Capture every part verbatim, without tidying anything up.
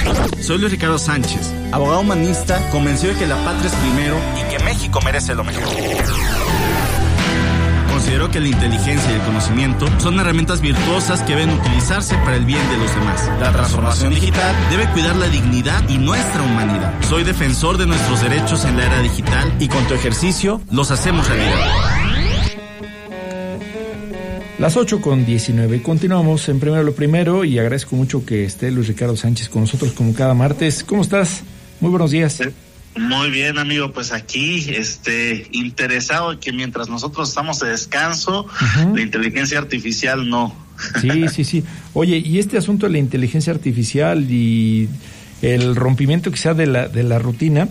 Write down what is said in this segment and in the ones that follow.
Soy Luis Ricardo Sánchez, abogado humanista convencido de que la patria es primero y que México merece lo mejor. Considero que la inteligencia y el conocimiento son herramientas virtuosas que deben utilizarse para el bien de los demás. La transformación digital debe cuidar la dignidad y nuestra humanidad. Soy defensor de nuestros derechos en la era digital y con tu ejercicio los hacemos realidad. Las ocho con diecinueve. Continuamos en Primero lo Primero y agradezco mucho que esté Luis Ricardo Sánchez con nosotros como cada martes. ¿Cómo estás? Muy buenos días. Sí. Muy bien, amigo, pues aquí, este, interesado en que mientras nosotros estamos de descanso, uh-huh. la inteligencia artificial no. Sí, sí, sí. Oye, y este asunto de la inteligencia artificial y el rompimiento quizá de la de la rutina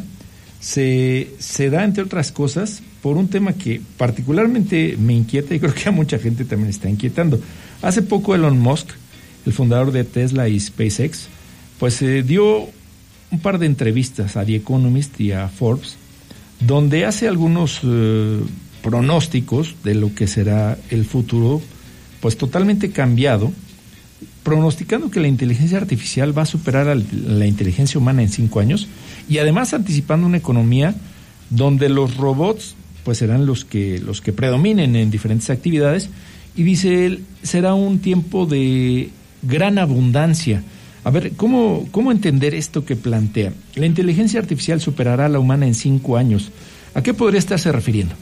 se se da, entre otras cosas, por un tema que particularmente me inquieta y creo que a mucha gente también está inquietando. Hace poco Elon Musk, el fundador de Tesla y SpaceX, pues eh, dio un par de entrevistas a The Economist y a Forbes, donde hace algunos eh, pronósticos de lo que será el futuro, pues totalmente cambiado, pronosticando que la inteligencia artificial va a superar a la inteligencia humana en cinco años y además anticipando una economía donde los robots pues serán los que los que predominen en diferentes actividades, y dice él, será un tiempo de gran abundancia. A ver, ¿cómo, ¿cómo entender esto que plantea? La inteligencia artificial superará a la humana en cinco años. ¿A qué podría estarse refiriendo?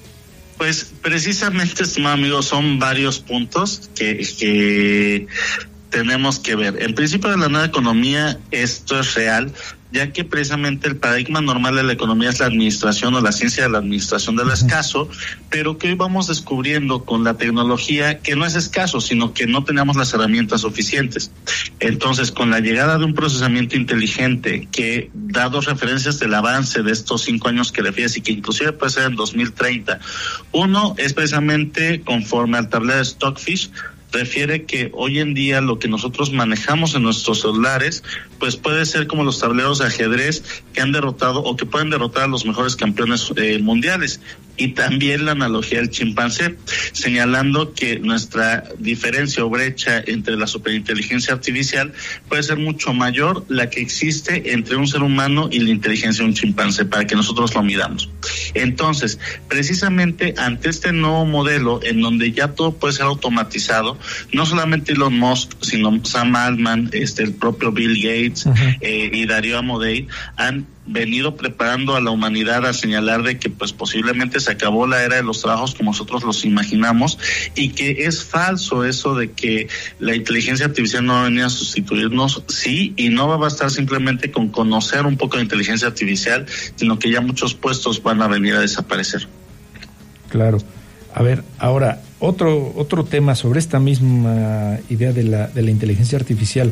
Pues precisamente, estimado amigo, son varios puntos que, que tenemos que ver. En principio, de la nueva economía, esto es real, ya que precisamente el paradigma normal de la economía es la administración o la ciencia de la administración de lo escaso, pero que hoy vamos descubriendo con la tecnología que no es escaso, sino que no tenemos las herramientas suficientes. Entonces, con la llegada de un procesamiento inteligente que, dado referencias del avance de estos cinco años que refieres y que inclusive puede ser en dos mil treinta, uno es precisamente conforme al tablero de Stockfish, refiere que hoy en día lo que nosotros manejamos en nuestros celulares pues puede ser como los tableros de ajedrez que han derrotado o que pueden derrotar a los mejores campeones eh, mundiales. Y también la analogía del chimpancé, señalando que nuestra diferencia o brecha entre la superinteligencia artificial puede ser mucho mayor la que existe entre un ser humano y la inteligencia de un chimpancé, para que nosotros lo midamos. Entonces, precisamente ante este nuevo modelo en donde ya todo puede ser automatizado, no solamente Elon Musk, sino Sam Altman, este, el propio Bill Gates, uh-huh. eh, y Darío Amodei han venido preparando a la humanidad a señalar de que pues posiblemente se acabó la era de los trabajos como nosotros los imaginamos, y que es falso eso de que la inteligencia artificial no va a venir a sustituirnos, sí, y no va a bastar simplemente con conocer un poco de inteligencia artificial, sino que ya muchos puestos van a venir a desaparecer. Claro. A ver, ahora, otro otro tema sobre esta misma idea de la de la inteligencia artificial.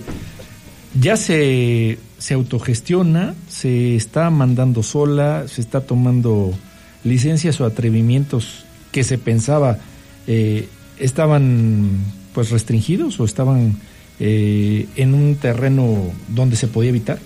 Ya se, se autogestiona, se está mandando sola, se está tomando licencias o atrevimientos que se pensaba eh, estaban pues restringidos o estaban eh, en un terreno donde se podía evitar.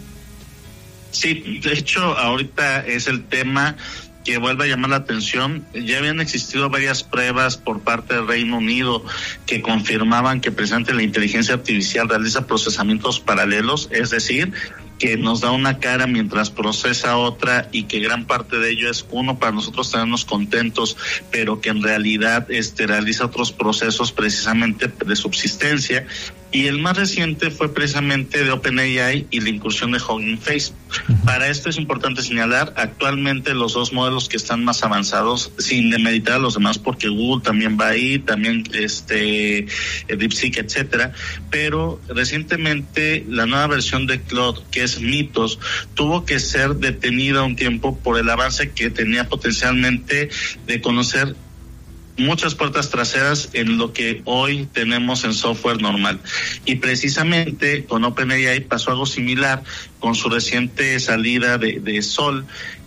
Sí, de hecho ahorita es el tema que vuelve a llamar la atención. Ya habían existido varias pruebas por parte del Reino Unido que confirmaban que precisamente la inteligencia artificial realiza procesamientos paralelos, es decir, que nos da una cara mientras procesa otra, y que gran parte de ello es uno para nosotros tenernos contentos, pero que en realidad este realiza otros procesos precisamente de subsistencia. Y el más reciente fue precisamente de OpenAI y la incursión de Hugging Face. Uh-huh. Para esto es importante señalar actualmente los dos modelos que están más avanzados, sin demeritar a los demás, porque Google también va ahí, también este DeepSeek, etcétera. Pero recientemente la nueva versión de Claude, que es Mythos, tuvo que ser detenida un tiempo por el avance que tenía potencialmente de conocer muchas puertas traseras en lo que hoy tenemos en software normal. Y precisamente con OpenAI pasó algo similar con su reciente salida de, de Sol,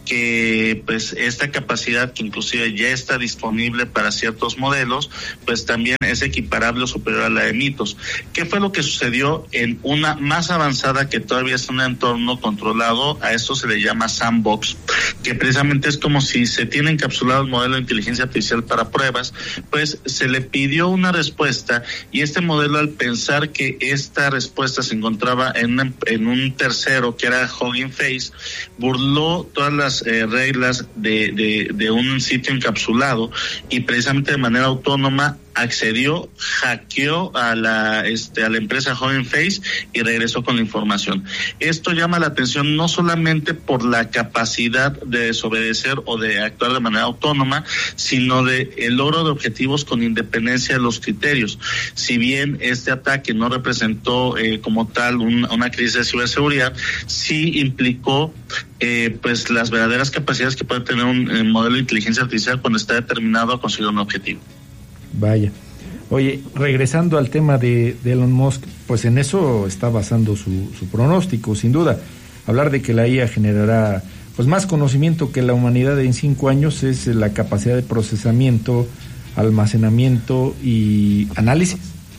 que pues esta capacidad, que inclusive ya está disponible para ciertos modelos, pues también es equiparable o superior a la de mitos. ¿Qué fue lo que sucedió en una más avanzada, que todavía es un entorno controlado? A esto se le llama sandbox, que precisamente es como si se tiene encapsulado el modelo de inteligencia artificial para pruebas, pues se le pidió una respuesta, y este modelo, al pensar que esta respuesta se encontraba en, una, en un tercero, que era Hugging Face, burló todas las Eh, reglas de, de, de un sitio encapsulado, y precisamente de manera autónoma accedió, hackeó a la este a la empresa Hugging Face y regresó con la información. Esto llama la atención no solamente por la capacidad de desobedecer o de actuar de manera autónoma, sino de el logro de objetivos con independencia de los criterios. Si bien este ataque no representó eh, como tal un, una crisis de ciberseguridad, sí implicó eh, pues las verdaderas capacidades que puede tener un eh, modelo de inteligencia artificial cuando está determinado a conseguir un objetivo. Vaya. Oye, regresando al tema de, de Elon Musk, pues en eso está basando su, su pronóstico, sin duda. Hablar de que la I A generará pues más conocimiento que la humanidad en cinco años es la capacidad de procesamiento, almacenamiento y análisis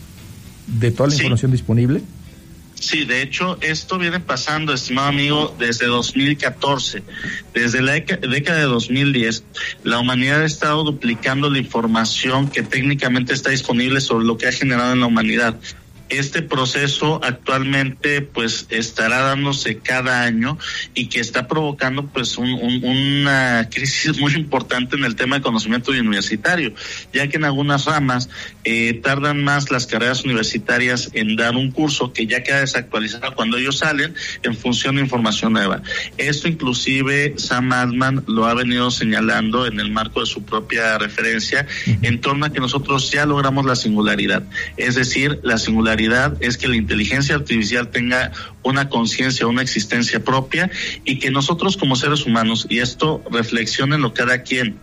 de toda la sí. información disponible. Sí, de hecho, esto viene pasando, estimado amigo, desde dos mil catorce. Desde la década de dos mil diez, la humanidad ha estado duplicando la información que técnicamente está disponible sobre lo que ha generado en la humanidad. Este proceso actualmente pues estará dándose cada año, y que está provocando pues un, un, una crisis muy importante en el tema de conocimiento universitario, ya que en algunas ramas eh, tardan más las carreras universitarias en dar un curso que ya queda desactualizado cuando ellos salen, en función de información nueva. Esto inclusive Sam Altman lo ha venido señalando en el marco de su propia referencia, en torno a que nosotros ya logramos la singularidad, es decir, la singularidad es que la inteligencia artificial tenga una conciencia, una existencia propia, y que nosotros como seres humanos, y esto reflexionenlo cada quien,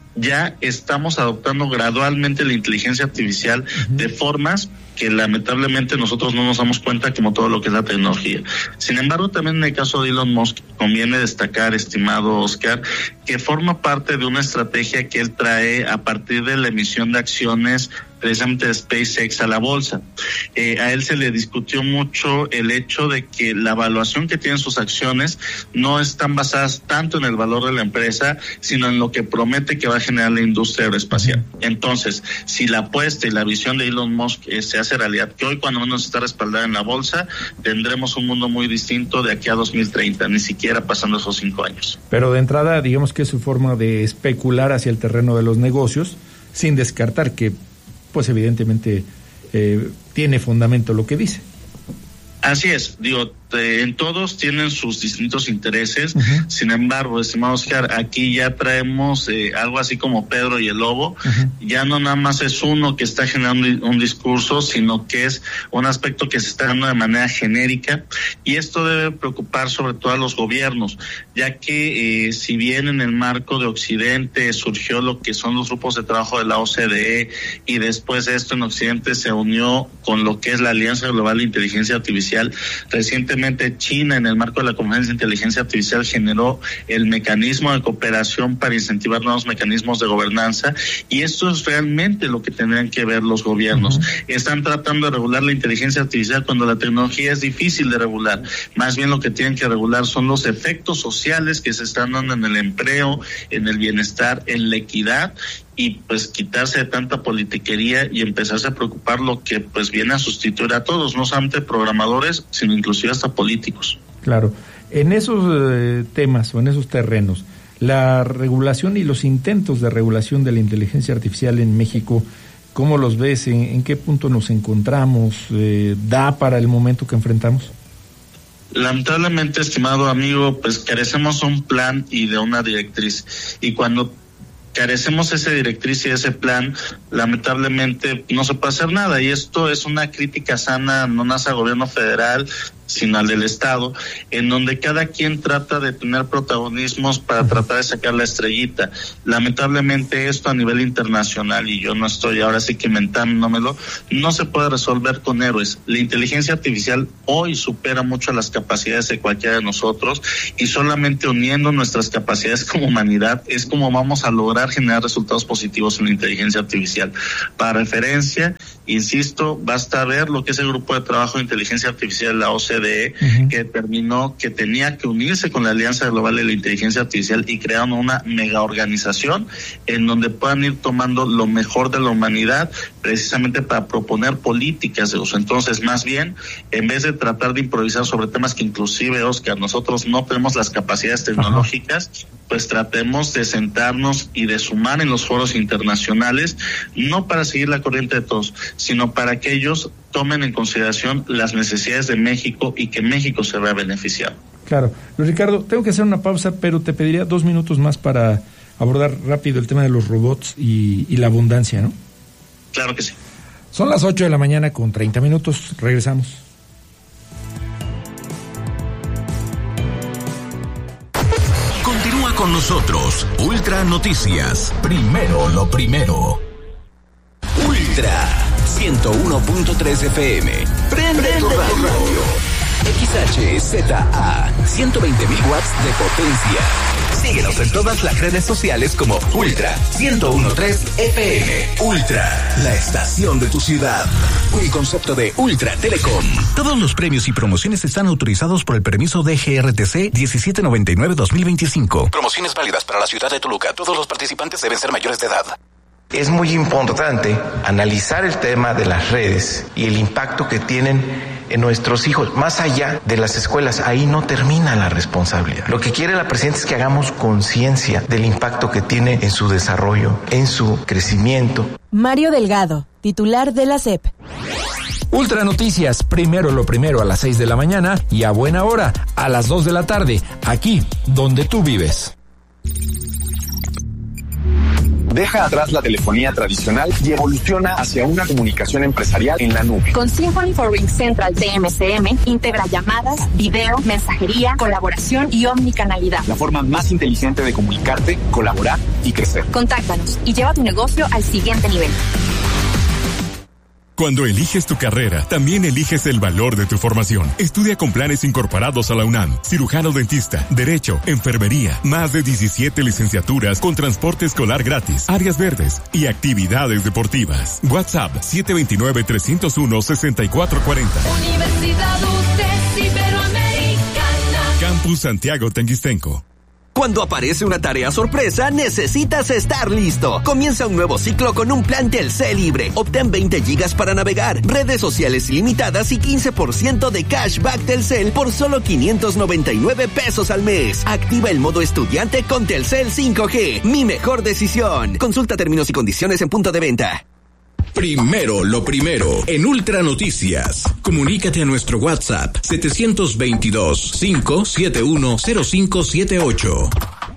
ya estamos adoptando gradualmente la inteligencia artificial uh-huh. de formas que lamentablemente nosotros no nos damos cuenta, como todo lo que es la tecnología. Sin embargo, también en el caso de Elon Musk, conviene destacar, estimado Oscar, que forma parte de una estrategia que él trae a partir de la emisión de acciones precisamente de SpaceX a la bolsa. Eh, a él se le discutió mucho el hecho de que la evaluación que tienen sus acciones no están basadas tanto en el valor de la empresa, sino en lo que promete que va a generar la industria aeroespacial. Entonces, si la apuesta y la visión de Elon Musk eh, se hace realidad, que hoy cuando menos está respaldada en la bolsa, tendremos un mundo muy distinto de aquí a dos mil treinta, ni siquiera pasando esos cinco años. Pero de entrada, digamos que es su forma de especular hacia el terreno de los negocios, sin descartar que pues evidentemente eh, tiene fundamento lo que dice. Así es, digo, eh, en todos tienen sus distintos intereses. Uh-huh. Sin embargo, estimado Oscar, aquí ya traemos eh, algo así como Pedro y el Lobo. Uh-huh. Ya no nada más es uno que está generando un discurso, sino que es un aspecto que se está dando de manera genérica, y esto debe preocupar sobre todo a los gobiernos, ya que eh, si bien en el marco de Occidente surgió lo que son los grupos de trabajo de la O C D E, y después de esto en Occidente se unió con lo que es la Alianza Global de Inteligencia Artificial. Recientemente China, en el marco de la Conferencia de Inteligencia Artificial, generó el mecanismo de cooperación para incentivar nuevos mecanismos de gobernanza, y esto es realmente lo que tendrían que ver los gobiernos. Uh-huh. Están tratando de regular la inteligencia artificial cuando la tecnología es difícil de regular. Más bien lo que tienen que regular son los efectos sociales que se están dando en el empleo, en el bienestar, en la equidad, y pues quitarse de tanta politiquería y empezarse a preocupar lo que pues viene a sustituir a todos, no solamente programadores, sino inclusive hasta políticos. Claro. En esos eh, temas o en esos terrenos, la regulación y los intentos de regulación de la inteligencia artificial en México, ¿cómo los ves? ¿En, en qué punto nos encontramos? Eh, ¿Da para el momento que enfrentamos? Lamentablemente, estimado amigo, pues carecemos de un plan y de una directriz, y cuando carecemos esa directriz y ese plan, lamentablemente no se puede hacer nada, y esto es una crítica sana, no nace al gobierno federal sino al del Estado, en donde cada quien trata de tener protagonismos para tratar de sacar la estrellita. Lamentablemente esto a nivel internacional, y yo no estoy ahora sí que inventándomelo, no se puede resolver con héroes. La inteligencia artificial hoy supera mucho las capacidades de cualquiera de nosotros, y solamente uniendo nuestras capacidades como humanidad es como vamos a lograr generar resultados positivos en la inteligencia artificial. Para referencia, insisto, basta ver lo que es el grupo de trabajo de inteligencia artificial de la O C D E, uh-huh. que determinó que tenía que unirse con la Alianza Global de la Inteligencia Artificial y crearon una mega organización en donde puedan ir tomando lo mejor de la humanidad precisamente para proponer políticas de uso. Entonces, más bien, en vez de tratar de improvisar sobre temas que inclusive, Oscar, nosotros no tenemos las capacidades tecnológicas, uh-huh. pues tratemos de sentarnos y de sumar en los foros internacionales, no para seguir la corriente de todos, sino para que ellos tomen en consideración las necesidades de México y que México se vea beneficiado. Claro. Luis Ricardo, tengo que hacer una pausa, pero te pediría dos minutos más para abordar rápido el tema de los robots y, y la abundancia, ¿no? Claro que sí. Son las ocho de la mañana con treinta minutos. Regresamos. Continúa con nosotros. Ultra Noticias. Primero lo primero. Ultra ciento uno punto tres F M. Prende tu radio. X H Z A, ciento veinte mil watts de potencia. Síguenos en todas las redes sociales como Ultra ciento uno punto tres F M. Ultra, la estación de tu ciudad. Un concepto de Ultra Telecom. Todos los premios y promociones están autorizados por el permiso D G R T C diecisiete noventa y nueve dos mil veinticinco. Promociones válidas para la ciudad de Toluca. Todos los participantes deben ser mayores de edad. Es muy importante analizar el tema de las redes y el impacto que tienen en nuestros hijos, más allá de las escuelas. Ahí no termina la responsabilidad. Lo que quiere la presidenta es que hagamos conciencia del impacto que tiene en su desarrollo, en su crecimiento. Mario Delgado, titular de la S E P. Ultra Noticias, primero lo primero a las seis de la mañana y a buena hora, a las dos de la tarde, aquí donde tú vives. Deja atrás la telefonía tradicional y evoluciona hacia una comunicación empresarial en la nube. Con Symphony for Ring Central de M C M, integra llamadas, video, mensajería, colaboración y omnicanalidad. La forma más inteligente de comunicarte, colaborar y crecer. Contáctanos y lleva tu negocio al siguiente nivel. Cuando eliges tu carrera, también eliges el valor de tu formación. Estudia con planes incorporados a la UNAM. Cirujano dentista, Derecho, Enfermería, más de diecisiete licenciaturas con transporte escolar gratis, áreas verdes y actividades deportivas. WhatsApp siete dos nueve, tres cero uno, seis cuatro cuatro cero. Universidad U T E S Iberoamericana. Campus Santiago Tenguistenco. Cuando aparece una tarea sorpresa, necesitas estar listo. Comienza un nuevo ciclo con un plan Telcel libre. Obtén veinte gigas para navegar, redes sociales ilimitadas y quince por ciento de cashback Telcel por solo quinientos noventa y nueve pesos al mes. Activa el modo estudiante con Telcel cinco G. Mi mejor decisión. Consulta términos y condiciones en punto de venta. Primero lo primero, en Ultra Noticias. Comunícate a nuestro WhatsApp setecientos veintidós, cinco siete uno, cero cinco siete ocho.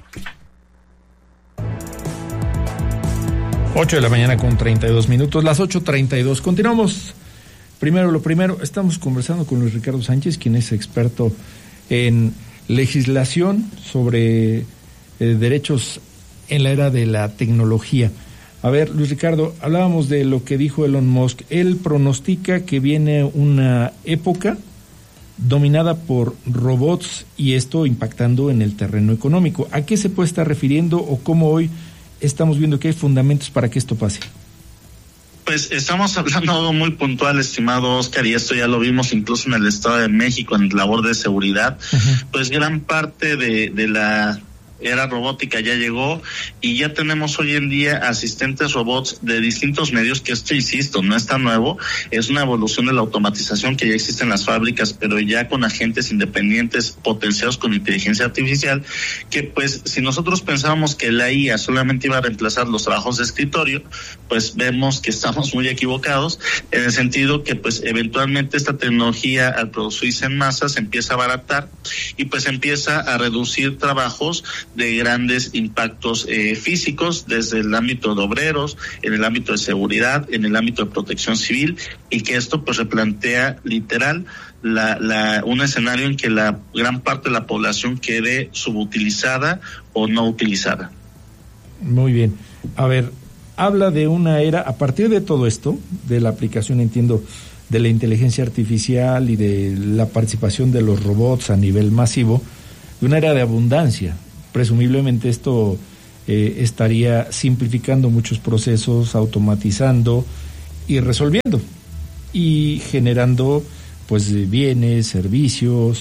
ocho de la mañana con treinta y dos minutos, las ocho treinta y dos. Continuamos. Primero lo primero, estamos conversando con Luis Ricardo Sánchez, quien es experto en legislación sobre eh, derechos en la era de la tecnología. A ver, Luis Ricardo, hablábamos de lo que dijo Elon Musk. Él pronostica que viene una época dominada por robots y esto impactando en el terreno económico. ¿A qué se puede estar refiriendo o cómo hoy estamos viendo que hay fundamentos para que esto pase? Pues estamos hablando de algo muy puntual, estimado Oscar, y esto ya lo vimos incluso en el Estado de México en labor de seguridad. Uh-huh. Pues gran parte de, de la era robótica ya llegó y ya tenemos hoy en día asistentes robots de distintos medios, que esto, insisto, no es tan nuevo, es una evolución de la automatización que ya existe en las fábricas, pero ya con agentes independientes potenciados con inteligencia artificial, que pues si nosotros pensábamos que la I A solamente iba a reemplazar los trabajos de escritorio, pues vemos que estamos muy equivocados, en el sentido que pues eventualmente esta tecnología al producirse en masa se empieza a abaratar y pues empieza a reducir trabajos de grandes impactos eh, físicos desde el ámbito de obreros, en el ámbito de seguridad, en el ámbito de protección civil, y que esto pues replantea literal la, la, un escenario en que la gran parte de la población quede subutilizada o no utilizada. Muy bien. A ver, habla de una era, a partir de todo esto, de la aplicación, entiendo, de la inteligencia artificial y de la participación de los robots a nivel masivo, de una era de abundancia. Presumiblemente esto eh, estaría simplificando muchos procesos, automatizando y resolviendo y generando pues bienes, servicios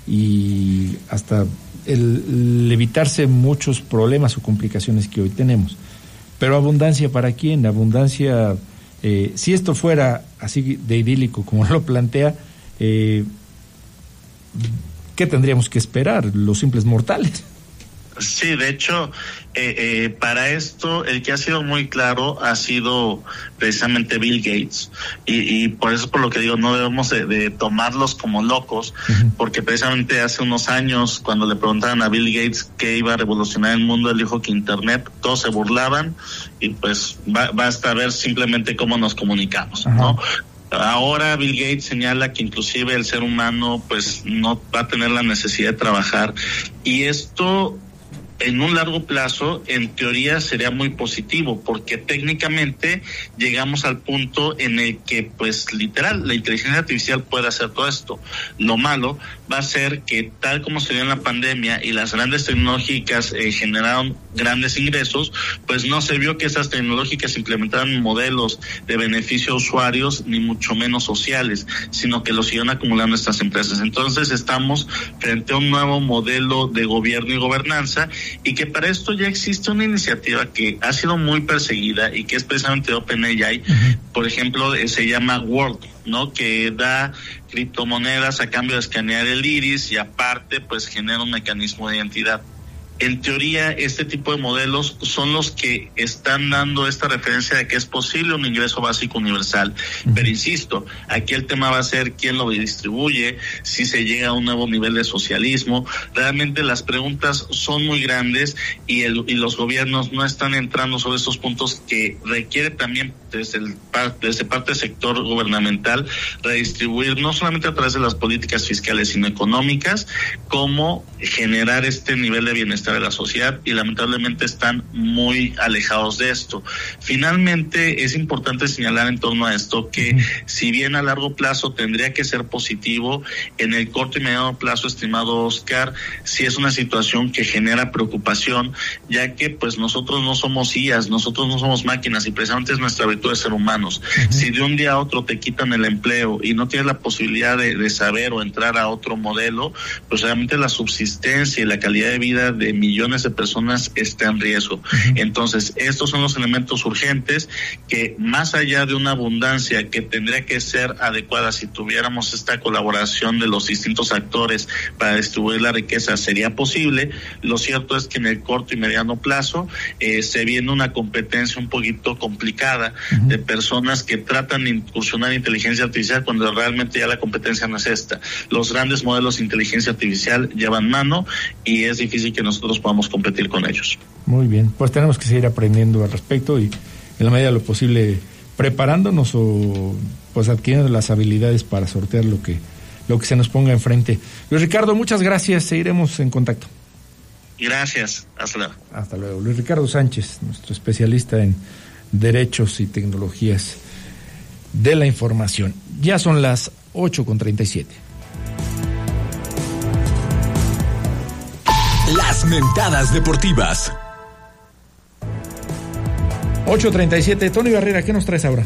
y hasta el, el evitarse muchos problemas o complicaciones que hoy tenemos. Pero abundancia ¿para quién? Abundancia, eh, si esto fuera así de idílico como lo plantea, eh, ¿qué tendríamos que esperar los simples mortales? Sí, de hecho, eh, eh, para esto el que ha sido muy claro ha sido precisamente Bill Gates, y, y por eso es por lo que digo, no debemos de, de tomarlos como locos, uh-huh. porque precisamente hace unos años cuando le preguntaban a Bill Gates qué iba a revolucionar el mundo, él dijo que Internet, todos se burlaban, y pues va, basta ver simplemente cómo nos comunicamos, uh-huh. ¿no? Ahora Bill Gates señala que inclusive el ser humano pues no va a tener la necesidad de trabajar, y esto en un largo plazo, en teoría, sería muy positivo, porque técnicamente llegamos al punto en el que, pues, literal, la inteligencia artificial puede hacer todo esto. Lo malo va a ser que, tal como se dio en la pandemia y las grandes tecnológicas eh, generaron grandes ingresos, pues no se vio que esas tecnológicas implementaran modelos de beneficio a usuarios, ni mucho menos sociales, sino que lo siguieron acumulando estas empresas. Entonces, estamos frente a un nuevo modelo de gobierno y gobernanza, y que para esto ya existe una iniciativa que ha sido muy perseguida y que es precisamente OpenAI. Uh-huh. Por ejemplo, eh, se llama World, ¿no? Que da criptomonedas a cambio de escanear el iris y aparte pues genera un mecanismo de identidad. En teoría, este tipo de modelos son los que están dando esta referencia de que es posible un ingreso básico universal. Uh-huh. Pero insisto, aquí el tema va a ser quién lo distribuye, si se llega a un nuevo nivel de socialismo. Realmente las preguntas son muy grandes y, el, y los gobiernos no están entrando sobre estos puntos que requiere también desde, el, desde parte del sector gubernamental redistribuir, no solamente a través de las políticas fiscales, sino económicas, cómo generar este nivel de bienestar de la sociedad, y lamentablemente están muy alejados de esto. Finalmente, es importante señalar en torno a esto que, uh-huh. si bien a largo plazo tendría que ser positivo, en el corto y mediano plazo, estimado Oscar, sí es una situación que genera preocupación, ya que pues nosotros no somos I As, nosotros no somos máquinas, y precisamente es nuestra virtud de ser humanos. Uh-huh. Si de un día a otro te quitan el empleo y no tienes la posibilidad de, de saber o entrar a otro modelo, pues realmente la subsistencia y la calidad de vida de millones de personas está en riesgo. Uh-huh. Entonces, estos son los elementos urgentes que, más allá de una abundancia que tendría que ser adecuada si tuviéramos esta colaboración de los distintos actores para distribuir la riqueza, sería posible. Lo cierto es que en el corto y mediano plazo eh, se viene una competencia un poquito complicada, uh-huh. de personas que tratan de incursionar en inteligencia artificial cuando realmente ya la competencia no es esta. Los grandes modelos de inteligencia artificial llevan mano y es difícil que nosotros podamos competir con ellos. Muy bien, pues tenemos que seguir aprendiendo al respecto y en la medida de lo posible preparándonos o pues adquiriendo las habilidades para sortear lo que lo que se nos ponga enfrente. Luis Ricardo, muchas gracias, seguiremos en contacto. Gracias, hasta luego. Hasta luego. Luis Ricardo Sánchez, nuestro especialista en derechos y tecnologías de la información. Ya son las ocho con treinta y siete. Las mentadas deportivas. ocho treinta y siete. Tony Barrera, ¿qué nos traes ahora?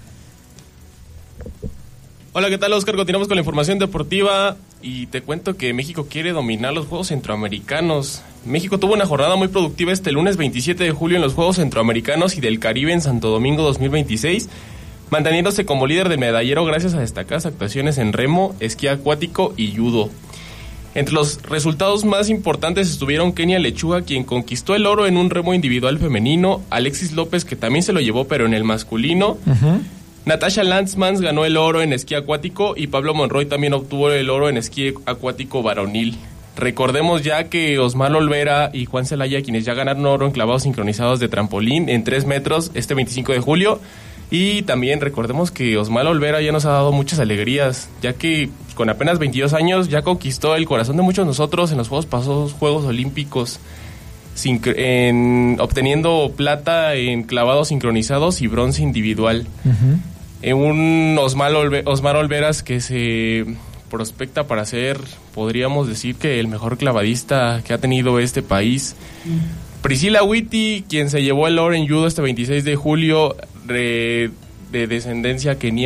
Hola, ¿qué tal, Oscar? Continuamos con la información deportiva y te cuento que México quiere dominar los Juegos Centroamericanos. México tuvo una jornada muy productiva este lunes veintisiete de julio en los Juegos Centroamericanos y del Caribe en Santo Domingo dos mil veintiséis, manteniéndose como líder del medallero gracias a destacadas actuaciones en remo, esquí acuático y judo. Entre los resultados más importantes estuvieron Kenia Lechuga, quien conquistó el oro en un remo individual femenino, Alexis López, que también se lo llevó pero en el masculino, uh-huh. Natasha Landsmans ganó el oro en esquí acuático y Pablo Monroy también obtuvo el oro en esquí acuático varonil. Recordemos ya que Osmar Olvera y Juan Celaya, quienes ya ganaron oro en clavados sincronizados de trampolín en tres metros este veinticinco de julio, Y también recordemos que Osmar Olvera ya nos ha dado muchas alegrías, ya que con apenas veintidós años ya conquistó el corazón de muchos de nosotros en los juegos pasados, Juegos Olímpicos, en, obteniendo plata en clavados sincronizados y bronce individual. Uh-huh. En un Osmar, Olve, Osmar Olveras que se prospecta para ser, podríamos decir que el mejor clavadista que ha tenido este país. Uh-huh. Priscilla Witty, quien se llevó el oro en judo este veintiséis de julio, re, de descendencia keniana.